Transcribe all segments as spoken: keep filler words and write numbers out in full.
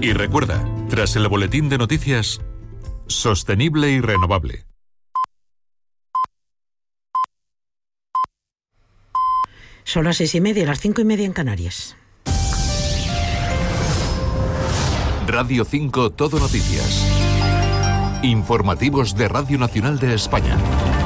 Y recuerda, tras el boletín de noticias, sostenible y renovable. Son las seis y media, las cinco y media en Canarias. Radio cinco Todo Noticias. Informativos de Radio Nacional de España.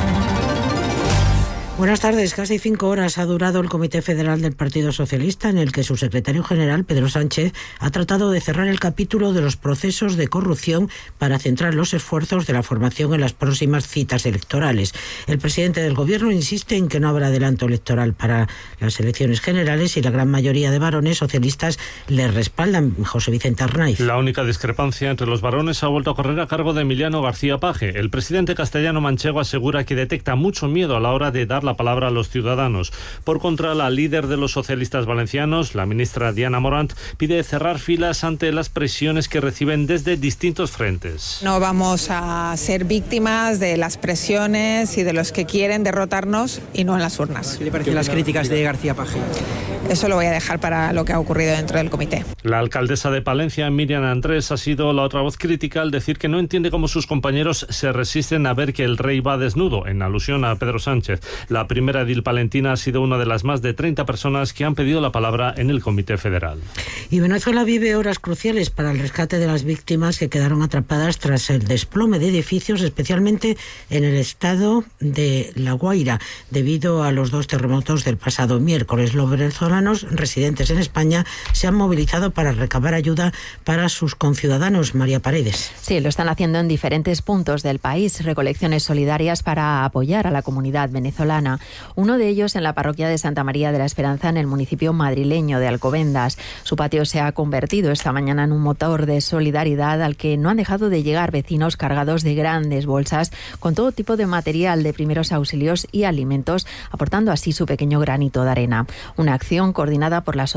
Buenas tardes. Casi cinco horas ha durado el Comité Federal del Partido Socialista, en el que su secretario general, Pedro Sánchez, ha tratado de cerrar el capítulo de los procesos de corrupción para centrar los esfuerzos de la formación en las próximas citas electorales. El presidente del Gobierno insiste en que no habrá adelanto electoral para las elecciones generales y la gran mayoría de varones socialistas le respaldan. José Vicente Arnaiz. La única discrepancia entre los varones ha vuelto a correr a cargo de Emiliano García Paje. El presidente castellano manchego asegura que detecta mucho miedo a la hora de dar la palabra a los ciudadanos. Por contra, la líder de los socialistas valencianos, la ministra Diana Morant, pide cerrar filas ante las presiones que reciben desde distintos frentes. No vamos a ser víctimas de las presiones y de los que quieren derrotarnos y no en las urnas. ¿Qué le parecen las críticas de García Paje? Eso lo voy a dejar para lo que ha ocurrido dentro del comité. La alcaldesa de Palencia, Miriam Andrés, ha sido la otra voz crítica al decir que no entiende cómo sus compañeros se resisten a ver que el rey va desnudo, en alusión a Pedro Sánchez. La primera edil palentina ha sido una de las más de treinta personas que han pedido la palabra en el Comité Federal. Y Venezuela vive horas cruciales para el rescate de las víctimas que quedaron atrapadas tras el desplome de edificios, especialmente en el estado de La Guaira, debido a los dos terremotos del pasado miércoles. Los venezolanos residentes en España se han movilizado para recabar ayuda para sus conciudadanos. María Paredes. Sí, lo están haciendo en diferentes puntos del país, recolecciones solidarias para apoyar a la comunidad venezolana. Uno de ellos en la parroquia de Santa María de la Esperanza, en el municipio madrileño de Alcobendas. Su patio se ha convertido esta mañana en un motor de solidaridad al que no han dejado de llegar vecinos cargados de grandes bolsas con todo tipo de material de primeros auxilios y alimentos, aportando así su pequeño granito de arena. Una acción coordinada por la